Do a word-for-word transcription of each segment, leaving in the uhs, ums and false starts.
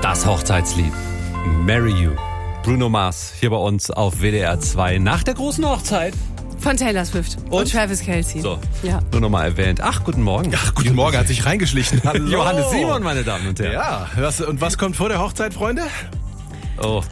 Das Hochzeitslied. Marry You. Bruno Mars hier bei uns auf W D R zwei nach der großen Hochzeit. Von Taylor Swift und, und Travis Kelce. So, ja. Nur nochmal erwähnt. Ach, guten Morgen. Ach, guten Morgen, hat sich reingeschlichen. Hallo. Johannes Simon, meine Damen und Herren. Ja, was, und was kommt vor der Hochzeit, Freunde? Oh.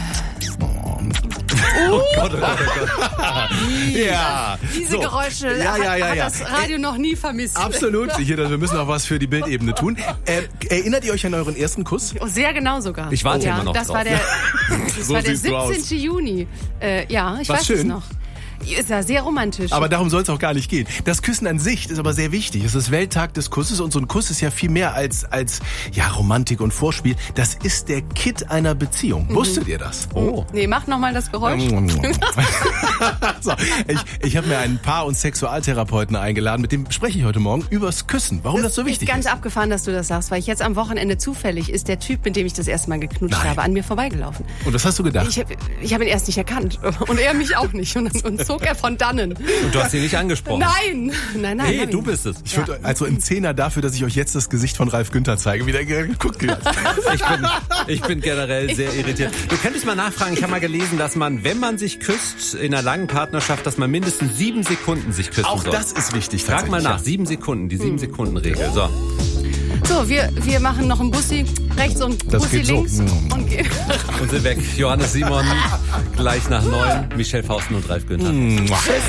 Oh Gott, oh Gott, oh Gott. Ja. Diese so. Geräusche ja, ja, ja, hat, ja. hat das Radio noch nie vermisst. Absolut. Hier, wir müssen auch was für die Bildebene tun. Äh, erinnert ihr euch an euren ersten Kuss? Oh, sehr genau sogar. Ich warte ja, immer noch das drauf. war der, das So war der siehst du aus. siebzehnten Juni. Äh, ja, ich War weiß schön? es noch. Ist ja sehr romantisch. Aber darum soll es auch gar nicht gehen. Das Küssen an sich ist aber sehr wichtig. Es ist Welttag des Kusses und so ein Kuss ist ja viel mehr als, als ja, Romantik und Vorspiel. Das ist der Kitt einer Beziehung. Mhm. Wusstet ihr das? Oh. Nee, mach nochmal das Geräusch. so, ich ich habe mir einen Paar- und Sexualtherapeuten eingeladen, mit dem spreche ich heute Morgen übers Küssen. Warum das, das so wichtig ist. Ganz ist. abgefahren, dass du das sagst, weil ich jetzt am Wochenende zufällig ist der Typ, mit dem ich das erste Mal geknutscht Nein. habe, an mir vorbeigelaufen. Und was hast du gedacht? Ich habe ich hab ihn erst nicht erkannt und er mich auch nicht und, und zog er von dannen. Und du hast ihn nicht angesprochen. Nein, nein, nein. Hey, nein. du bist es. Ich würde also im Zehner dafür, dass ich euch jetzt das Gesicht von Ralf Günther zeige, wieder geguckt. Ich bin, ich bin generell sehr irritiert. Du könntest mal nachfragen, ich habe mal gelesen, dass man, wenn man sich küsst, in einer langen Partnerschaft, dass man mindestens sieben Sekunden sich küssen Auch soll. das ist wichtig. Frag mal nach, ja. sieben Sekunden, die sieben-Sekunden-Regel. So. So, wir, wir machen noch einen Bussi rechts und Das Bussi geht so. links und gehen. Und sind weg. Johannes Simon, gleich nach neun. Michelle Fausten und Ralf Günther.